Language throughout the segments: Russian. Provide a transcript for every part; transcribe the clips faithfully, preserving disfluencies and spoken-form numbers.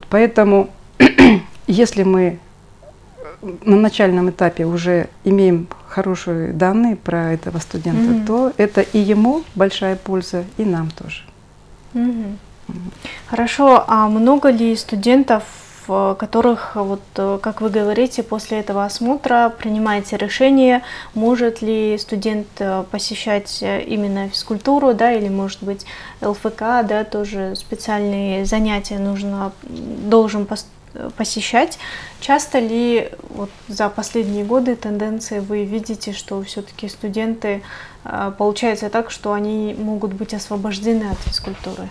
поэтому, если мы на начальном этапе уже имеем хорошие данные про этого студента, mm-hmm. то это и ему большая польза, и нам тоже. Mm-hmm. Mm-hmm. Хорошо, а много ли студентов, которых, вот, как вы говорите, после этого осмотра принимаете решение, может ли студент посещать именно физкультуру, да, или, может быть, ЛФК, да, тоже специальные занятия нужно, должен посещать? посещать. Часто ли вот за последние годы тенденции вы видите, что все-таки студенты, получается так, что они могут быть освобождены от физкультуры?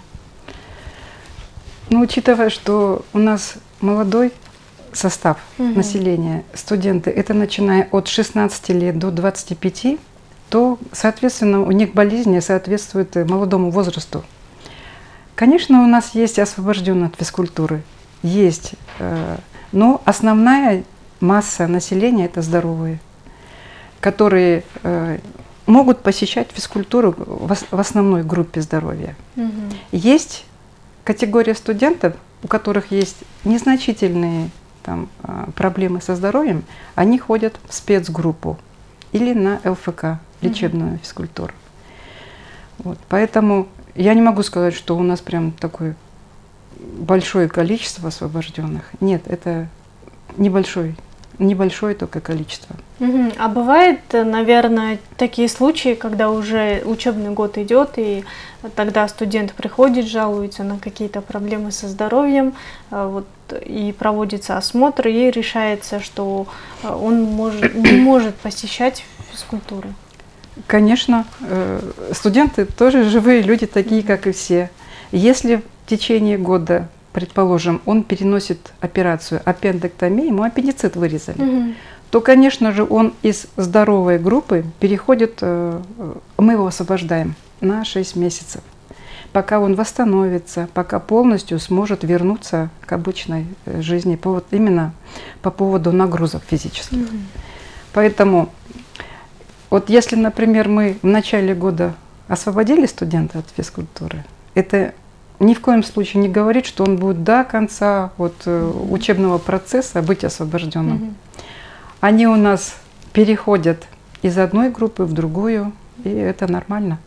Ну, учитывая, что у нас молодой состав угу. населения, студенты, это начиная от шестнадцати лет до двадцати пяти, то, соответственно, у них болезни соответствуют молодому возрасту. Конечно, у нас есть освобожденные от физкультуры. Есть, но основная масса населения – это здоровые, которые могут посещать физкультуру в основной группе здоровья. Угу. Есть категория студентов, у которых есть незначительные там, проблемы со здоровьем, они ходят в спецгруппу или на ЛФК, лечебную угу. физкультуру. Вот, поэтому я не могу сказать, что у нас прям такой большое количество освобожденных. Нет, это небольшой, небольшое только количество. Угу. А бывает, наверное, такие случаи, когда уже учебный год идет, и тогда студент приходит, жалуется на какие-то проблемы со здоровьем, вот, и проводится осмотр, и решается, что он может, не может посещать физкультуру. Конечно, студенты тоже живые люди, такие, как и все. Если в течение года, предположим, он переносит операцию аппендэктомии, ему аппендицит вырезали, угу. то, конечно же, он из здоровой группы переходит, мы его освобождаем на шесть месяцев, пока он восстановится, пока полностью сможет вернуться к обычной жизни, по, вот именно по поводу нагрузок физических. Угу. Поэтому, вот если, например, мы в начале года освободили студента от физкультуры, это ни в коем случае не говорит, что он будет до конца вот, mm-hmm. учебного процесса быть освобожденным. Mm-hmm. Они у нас переходят из одной группы в другую, и это нормально.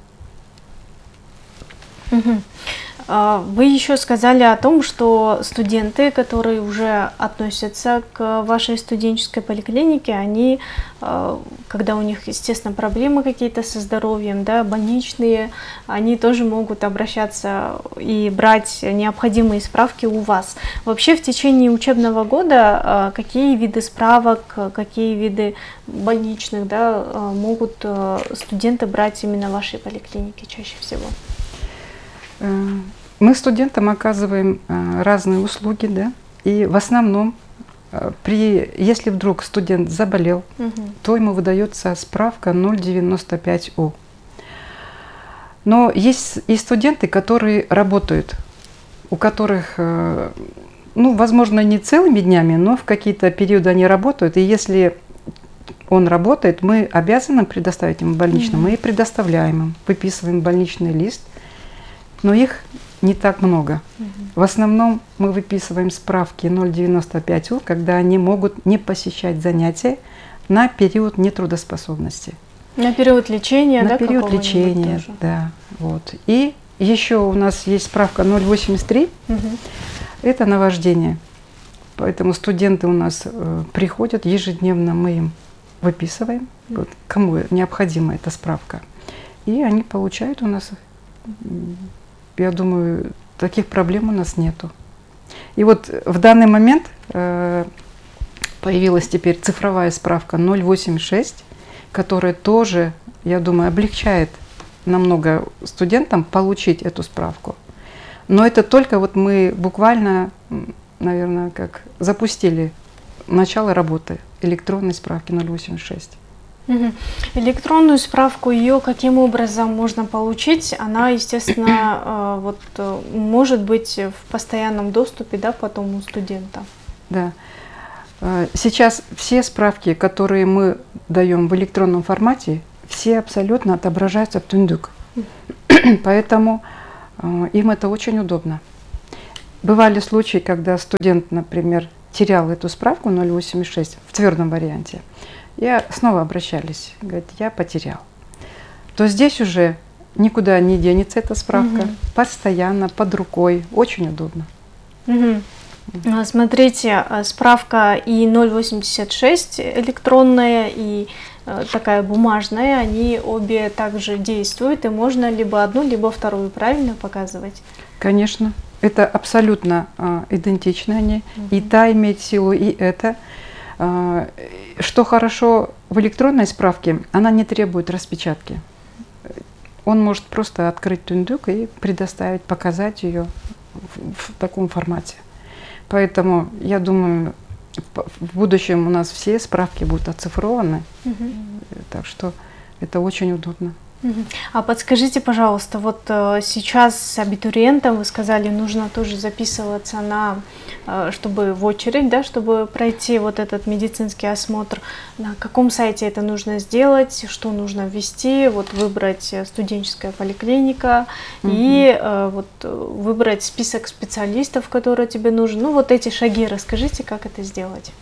Mm-hmm. Вы еще сказали о том, что студенты, которые уже относятся к вашей студенческой поликлинике, они, когда у них, естественно, проблемы какие-то со здоровьем, да, больничные, они тоже могут обращаться и брать необходимые справки у вас. Вообще в течение учебного года какие виды справок, какие виды больничных, да, могут студенты брать именно в вашей поликлинике чаще всего? Мы студентам оказываем разные услуги, да, и в основном, при, если вдруг студент заболел, угу. то ему выдается справка ноль девяносто пять У. Но есть и студенты, которые работают, у которых, ну, возможно, не целыми днями, но в какие-то периоды они работают, и если он работает, мы обязаны предоставить ему больничный, угу. мы и предоставляем им, выписываем больничный лист, но их не так много. Угу. В основном мы выписываем справки ноль девяносто пять У, когда они могут не посещать занятия на период нетрудоспособности. На период лечения, на да? На период лечения, тоже. Да. Вот. И еще у нас есть справка ноль восемьдесят три, угу. это навождение. Поэтому студенты у нас э, приходят, ежедневно мы им выписываем, угу. вот, кому необходима эта справка. И они получают у нас. Я думаю, таких проблем у нас нету. И вот в данный момент э, появилась теперь цифровая справка ноль восемьдесят шесть, которая тоже, я думаю, облегчает намного студентам получить эту справку. Но это только вот мы буквально, наверное, как запустили начало работы электронной справки ноль восемьдесят шесть. Угу. Электронную справку, ее каким образом можно получить? Она, естественно, вот, может быть в постоянном доступе, да, потом у студента. Да. Сейчас все справки, которые мы даем в электронном формате, все абсолютно отображаются в Түндүк. Поэтому им это очень удобно. бывали случаи, когда студент, например, терял эту справку ноль восемьдесят шесть в твердом варианте. Я снова обращались, говорит, я потерял. То здесь уже никуда не денется эта справка, угу. постоянно, под рукой, очень удобно. Угу. Смотрите, справка и ноль восемьдесят шесть электронная, и такая бумажная, они обе также действуют, и можно либо одну, либо вторую правильно показывать? Конечно, это абсолютно а, идентичны они, угу. и та имеет силу, и это. А, что хорошо в электронной справке, она не требует распечатки. Он может просто открыть тундук и предоставить, показать ее в, в таком формате. Поэтому, я думаю, в будущем у нас все справки будут оцифрованы, угу. так что это очень удобно. Угу. А подскажите, пожалуйста, вот э, сейчас абитуриентам, вы сказали, нужно тоже записываться на, э, чтобы в очередь, да, чтобы пройти вот этот медицинский осмотр. На каком сайте это нужно сделать, что нужно ввести, вот выбрать студенческая поликлиника угу. и э, вот выбрать список специалистов, которые тебе нужны. Ну вот эти шаги, расскажите, как это сделать.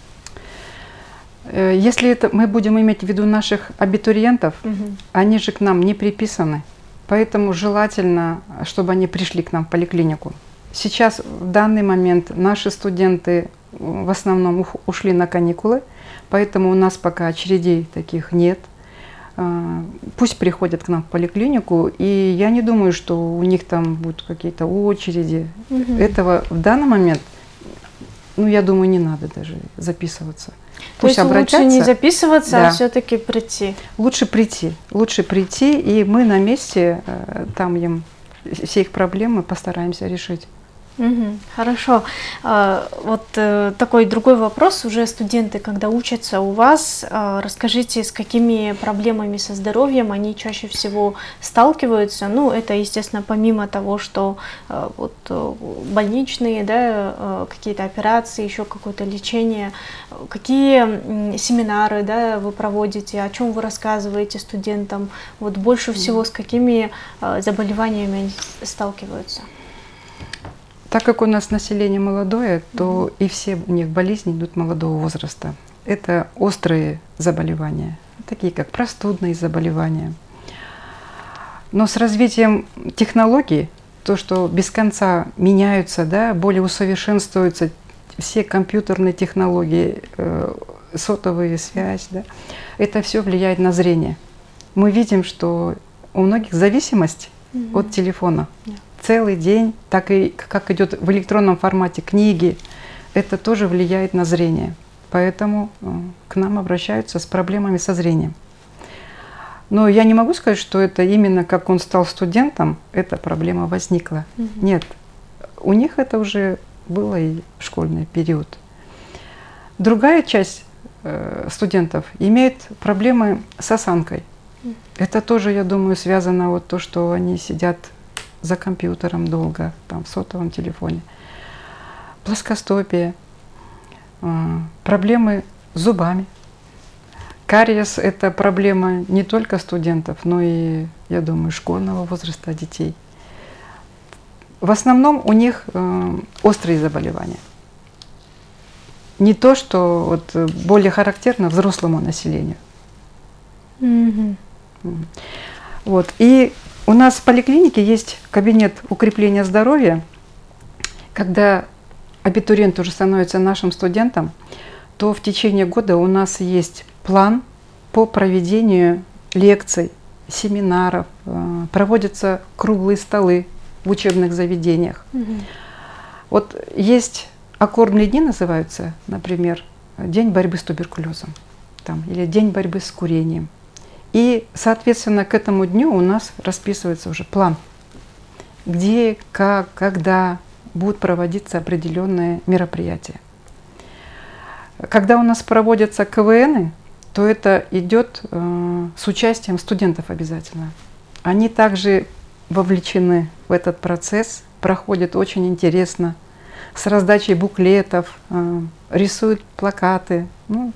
Если это мы будем иметь в виду наших абитуриентов, угу. они же к нам не приписаны, поэтому желательно, чтобы они пришли к нам в поликлинику. Сейчас, в данный момент, наши студенты в основном ушли на каникулы, поэтому у нас пока очередей таких нет. Пусть приходят к нам в поликлинику, и я не думаю, что у них там будут какие-то очереди. Угу. Этого в данный момент, ну, я думаю, не надо даже записываться. То есть лучше не записываться, да. а все-таки прийти? Лучше прийти. Лучше прийти, и мы на месте, там им все их проблемы постараемся решить. Угу, хорошо. А, вот э, такой другой вопрос. Уже студенты, когда учатся у вас, э, расскажите, с какими проблемами со здоровьем они чаще всего сталкиваются. Ну, это, естественно, помимо того, что э, вот, э, больничные, да, э, какие-то операции, еще какое-то лечение. Какие э, семинары, да, вы проводите, о чем вы рассказываете студентам? Вот больше всего с какими э, заболеваниями они сталкиваются? Так как у нас население молодое, то mm-hmm. и все у них болезни идут молодого возраста. Это острые заболевания, такие как простудные заболевания. Но с развитием технологий, то, что без конца меняются, да, более усовершенствуются все компьютерные технологии, э, сотовая связь, да, это все влияет на зрение. Мы видим, что у многих зависимость mm-hmm. от телефона. Yeah. Целый день, так и как идет в электронном формате книги, это тоже влияет на зрение. Поэтому к нам обращаются с проблемами со зрением. Но я не могу сказать, что это именно как он стал студентом, эта проблема возникла. Угу. Нет, у них это уже было и в школьный период. Другая часть э, студентов имеет проблемы с осанкой. Угу. Это тоже, я думаю, связано вот то, что они сидят за компьютером долго, там, в сотовом телефоне. Плоскостопие, э, проблемы с зубами. Кариес – это проблема не только студентов, но и, я думаю, школьного возраста детей. В основном у них э, острые заболевания. Не то, что вот, более характерно взрослому населению. Mm-hmm. Вот. И у нас в поликлинике есть кабинет укрепления здоровья. Когда абитуриент уже становится нашим студентом, то в течение года у нас есть план по проведению лекций, семинаров, проводятся круглые столы в учебных заведениях. Угу. Вот есть аккордные дни, называются, например, День борьбы с туберкулезом там, или День борьбы с курением. И, соответственно, к этому дню у нас расписывается уже план, где, как, когда будут проводиться определенные мероприятия. Когда у нас проводятся ка вэ эны, то это идет э, с участием студентов обязательно. Они также вовлечены в этот процесс, проходят очень интересно, с раздачей буклетов, э, рисуют плакаты. Ну,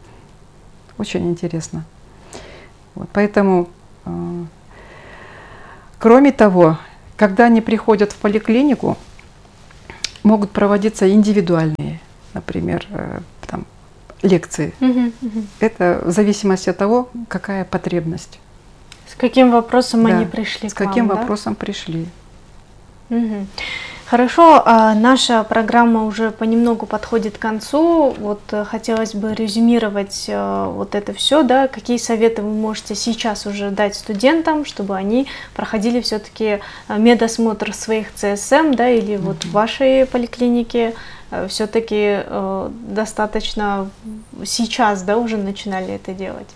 очень интересно. Вот, поэтому, э, кроме того, когда они приходят в поликлинику, могут проводиться индивидуальные, например, там, лекции. Угу, угу. Это в зависимости от того, какая потребность. С каким вопросом да, они пришли с к вам, каким да? вопросом пришли. Угу. Хорошо, а наша программа уже понемногу подходит к концу. Вот хотелось бы резюмировать вот это все, да, какие советы вы можете сейчас уже дать студентам, чтобы они проходили все-таки медосмотр своих цэ эс эм, да, или mm-hmm. вот в вашей поликлинике все-таки э, достаточно сейчас, да, уже начинали это делать?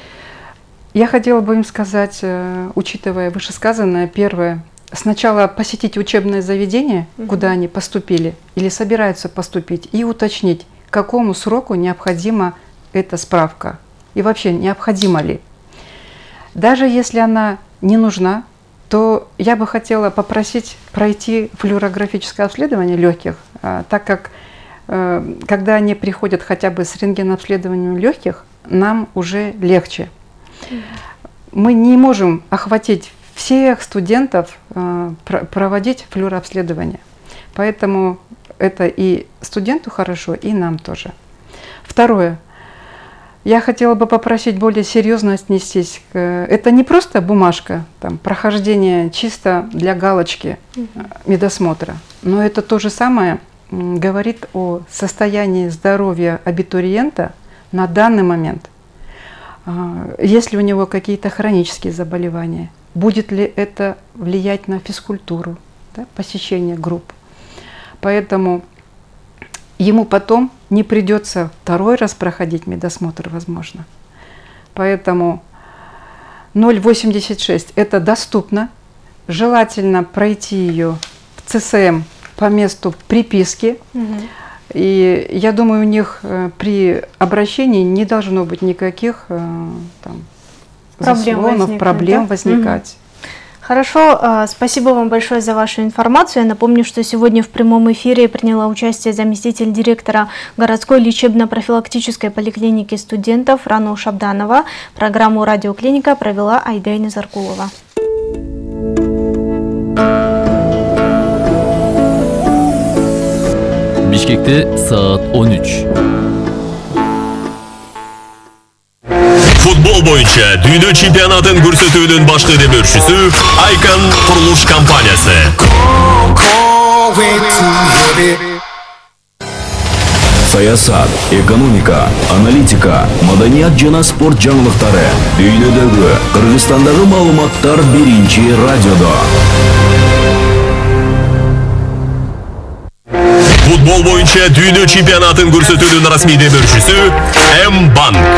Я хотела бы им сказать, учитывая вышесказанное, первое, сначала посетить учебное заведение, угу. куда они поступили или собираются поступить, и уточнить, к какому сроку необходима эта справка и вообще необходима ли. Даже если она не нужна, то я бы хотела попросить пройти флюорографическое обследование легких, так как когда они приходят хотя бы с рентгенообследованием легких, нам уже легче. Мы не можем охватить всех студентов, э, проводить флюорообследование. Поэтому это и студенту хорошо, и нам тоже. Второе. Я хотела бы попросить более серьезно отнестись. К, это не просто бумажка, там, прохождение чисто для галочки медосмотра, но это то же самое говорит о состоянии здоровья абитуриента на данный момент. Есть ли у него какие-то хронические заболевания? Будет ли это влиять на физкультуру, да, посещение групп? Поэтому ему потом не придется второй раз проходить медосмотр, возможно. Поэтому ноль восемьдесят шесть это доступно. Желательно пройти ее в цэ эс эм по месту приписки. Угу. И я думаю, у них при обращении не должно быть никаких там, проблем заслонов, возникнуть, проблем да? возникать. Угу. Хорошо, спасибо вам большое за вашу информацию. Я напомню, что сегодня в прямом эфире приняла участие заместитель директора городской лечебно-профилактической поликлиники студентов Рану Шабданова. Программу «Радиоклиника» провела Айда Низаркулова. Бишкекте саат он үч. Футбол боюнча дүйнө чемпионатын көрсөтүүнүн башкы демөөрчүсү Айкан курулуш компаниясы. Саясат, экономика, аналитика, маданият жана спорт жаңылыктары дүйнөдөгү, Кыргызстандагы маалыматтар биринчи радиодо. Футбол боюнча дүйнө чемпионатын көрсөтүүнүн расмий демөөрчүсү М-банк.